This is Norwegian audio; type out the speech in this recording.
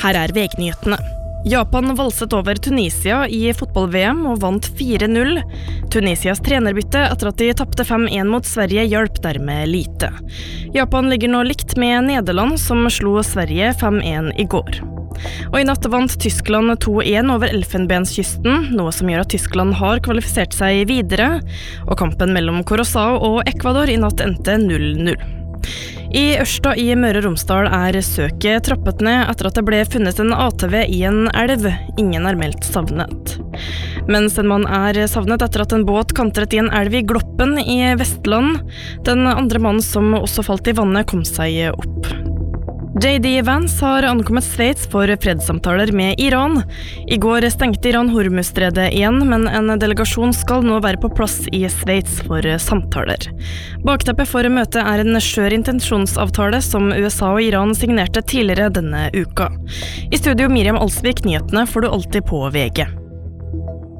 Her VG-nyhetene. Japan valset over Tunisia i fotball-VM og vant 4-0. Tunisias trenerbytte etter at de tappte 5-1 mot Sverige hjalp dermed lite. Japan ligger nå likt med Nederland, som slo Sverige 5-1 i går. Og i natt vant Tyskland 2-1 over Elfenbenskysten, noe som gjør at Tyskland har kvalifisert seg videre, og kampen mellom Curaçao og Ecuador i natt endte 0-0. I Ørsta i Møre og Romsdal søket trappet ned etter at det ble funnet en ATV i en elv. Ingen meldt savnet. Mens en mann savnet etter at en båt kantret i en elv i Gloppen i Vestland. Den andre mannen som også falt i vannet kom seg opp. J.D. Vance har ankommet Sveits for fredssamtaler med Iran. I går stengte Iran Hormuzstredet igjen, men en delegasjon skal nå være på plass i Sveits for samtaler. Bakteppet for møtet en skjør intensjonsavtale som USA og Iran signerte tidligere denne uka. I studio Miriam Alsvik, nyhetene får du alltid på VG.